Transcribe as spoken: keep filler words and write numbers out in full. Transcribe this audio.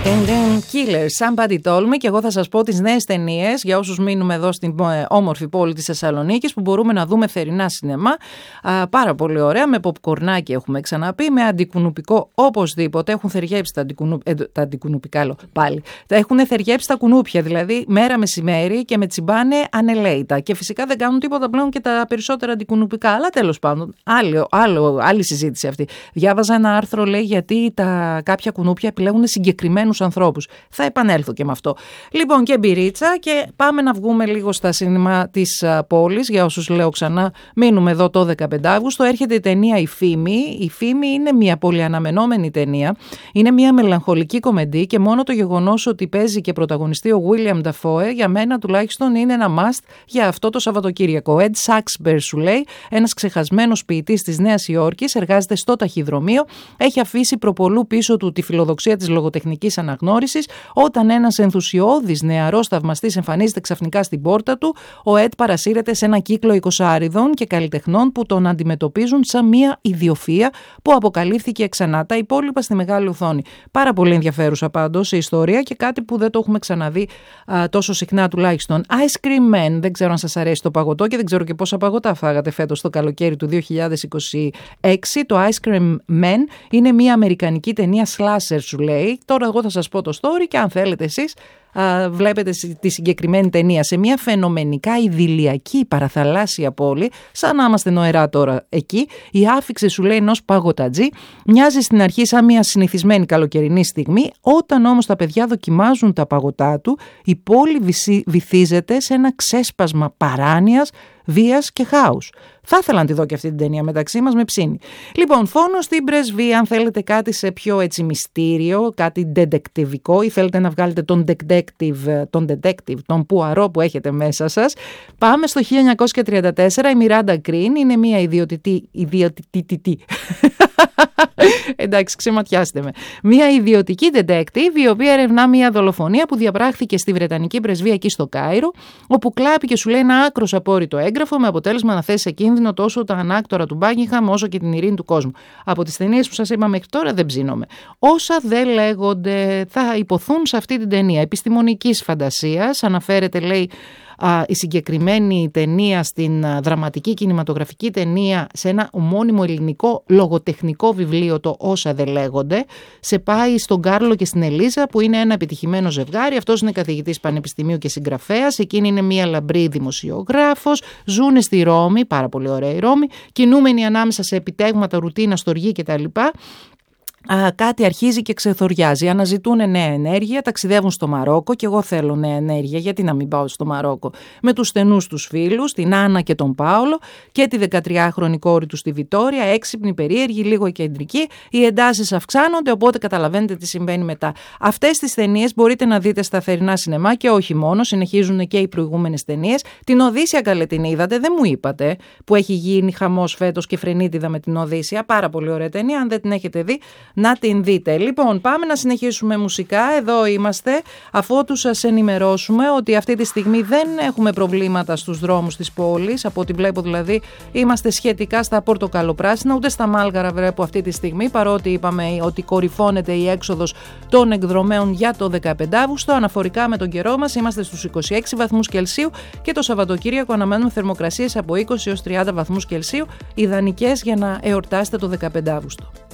Killer, Somebody Told Me, και εγώ θα σας πω τις νέες ταινίες για όσους μείνουμε εδώ στην όμορφη πόλη της Θεσσαλονίκης που μπορούμε να δούμε θερινά σινεμά. Α, πάρα πολύ ωραία, με ποπκορνάκι έχουμε ξαναπεί, με αντικουνουπικό οπωσδήποτε. Έχουν θεριέψει τα, αντικουνου... ε, τα αντικουνουπικά, λο, πάλι. Τα έχουν θεριέψει τα κουνούπια, δηλαδή μέρα μεσημέρι, και με τσιμπάνε ανελαίητα. Και φυσικά δεν κάνουν τίποτα πλέον και τα περισσότερα αντικουνουπικά. Αλλά τέλος πάντων, άλλο, άλλο, άλλη συζήτηση αυτή. Διάβαζα ένα άρθρο, λέει, γιατί τα κάποια κουνούπια επιλέγουν συγκεκριμένους ανθρώπους. Θα επανέλθω και με αυτό. Λοιπόν, και μπυρίτσα, και πάμε να βγούμε λίγο στα σινεμά της uh, πόλης. Για όσους λέω ξανά, μείνουμε εδώ το δεκαπέντε Αυγούστου. Έρχεται η ταινία «Η Φήμη». Η Φήμη είναι μια πολύ αναμενόμενη ταινία. Είναι μια μελαγχολική κομμεντή, και μόνο το γεγονός ότι παίζει και πρωταγωνιστεί ο William Dafoe, για μένα τουλάχιστον είναι ένα must για αυτό το Σαββατοκύριακο. Ο Ed Saxberg, σου λέει, ένας ξεχασμένος ποιητής της Νέας Υόρκης, εργάζεται στο ταχυδρομείο, έχει αφήσει προπολού πίσω του τη φιλοδοξία της λογοτεχνικής αναγνώρισης. Όταν ένας ενθουσιώδης νεαρός θαυμαστής εμφανίζεται ξαφνικά στην πόρτα του, ο Ed παρασύρεται σε ένα κύκλο εικοσάριδων και καλλιτεχνών που τον αντιμετωπίζουν σαν μια ιδιοφυΐα που αποκαλύφθηκε ξανά. Τα υπόλοιπα στη μεγάλη οθόνη. Πάρα πολύ ενδιαφέρουσα πάντως η ιστορία, και κάτι που δεν το έχουμε ξαναδεί α, τόσο συχνά τουλάχιστον. Ice Cream Man, δεν ξέρω αν σας αρέσει το παγωτό, και δεν ξέρω και πόσα παγωτά φάγατε φέτος το καλοκαίρι του δύο χιλιάδες είκοσι έξι. Το Ice Cream Man είναι μια αμερικανική ταινία slasher, σου λέει. Τώρα εγώ θα σας πω το story, και αν θέλετε εσείς α, βλέπετε τη συγκεκριμένη ταινία σε μια φαινομενικά ιδηλιακή παραθαλάσσια πόλη, σαν να είμαστε νοερά τώρα εκεί. Η άφιξη, σου λέει, ενός παγωτατζή μοιάζει στην αρχή σαν μια συνηθισμένη καλοκαιρινή στιγμή. Όταν όμως τα παιδιά δοκιμάζουν τα παγωτά του, η πόλη βυθίζεται σε ένα ξέσπασμα παράνοιας, βίας και χάους. Θα ήθελα να τη δω και αυτή την ταινία, μεταξύ μας με ψήνει. Λοιπόν, Φόνο στην Πρεσβεία, αν θέλετε κάτι σε πιο έτσι μυστήριο, κάτι detectivικό, ή θέλετε να βγάλετε τον detective, τον detective, τον Πουαρό που έχετε μέσα σας, πάμε στο χίλια εννιακόσια τριάντα τέσσερα. Η Μιράντα Γκριν είναι μια ιδιωτική ιδιωτική εντάξει, ξεματιάστε με. Μια ιδιωτική detective, η οποία ερευνά μια δολοφονία που διαπράχθηκε στη Βρετανική Πρεσβεία εκεί στο Κάιρο, όπου κλάπει και σου λέει ένα άκρος απόρριτο έγγραφο, με αποτέλεσμα να θέσει σε κίνδυνο τόσο τα ανάκτορα του Μπάκιγχαμ όσο και την ειρήνη του κόσμου. Από τις ταινίες που σας είπα μέχρι τώρα δεν ψήνομαι. Όσα δεν λέγονται θα υποθούν σε αυτή την ταινία. Επιστημονικής φαντασίας, αναφέρεται, λέει, η συγκεκριμένη ταινία στην δραματική κινηματογραφική ταινία, σε ένα ομώνυμο ελληνικό λογοτεχνικό βιβλίο, το «Όσα δεν λέγονται». Σε πάει στον Κάρλο και στην Ελίζα, που είναι ένα επιτυχημένο ζευγάρι. Αυτός είναι καθηγητής πανεπιστημίου και συγγραφέας, εκείνη είναι μια λαμπρή δημοσιογράφος, ζούνε στη Ρώμη, πάρα πολύ ωραία η Ρώμη, κινούμενοι ανάμεσα σε επιτέγματα, ρουτίνα, στοργή κτλ. Α, κάτι αρχίζει και ξεθοριάζει. Αναζητούν νέα ενέργεια, ταξιδεύουν στο Μαρόκο, και εγώ θέλω νέα ενέργεια. Γιατί να μην πάω στο Μαρόκο? Με τους στενούς τους φίλους, την Άννα και τον Πάολο, και τη δεκατριάχρονη κόρη του στη Βιτόρια, έξυπνη, περίεργη, λίγο κεντρική. Οι εντάσεις αυξάνονται, οπότε καταλαβαίνετε τι συμβαίνει μετά. Αυτές τις ταινίες μπορείτε να δείτε στα θερινά σινεμά, και όχι μόνο, συνεχίζουν και οι προηγούμενες ταινίες. Την Οδύσσια, καλέ, την είδατε? Δεν μου είπατε, που έχει γίνει χαμός φέτος και φρενίτιδα με την Οδύσσια. Πάρα πολύ ωραία ταινία, αν δεν την έχετε δει, να την δείτε. Λοιπόν, πάμε να συνεχίσουμε μουσικά. Εδώ είμαστε, αφότου σας ενημερώσουμε ότι αυτή τη στιγμή δεν έχουμε προβλήματα στους δρόμους της πόλης. Από ό,τι βλέπω δηλαδή, είμαστε σχετικά στα πορτοκαλοπράσινα, ούτε στα μάλγαρα βλέπω αυτή τη στιγμή, παρότι είπαμε ότι κορυφώνεται η έξοδος των εκδρομέων για το δεκαπέντε Αυγούστου. Αναφορικά με τον καιρό μας, είμαστε στους είκοσι έξι βαθμούς Κελσίου, και το Σαββατοκύριακο αναμένουμε θερμοκρασίες από είκοσι έως τριάντα βαθμούς Κελσίου, ιδανικές για να εορτάσετε το δεκαπέντε Αυγούστου.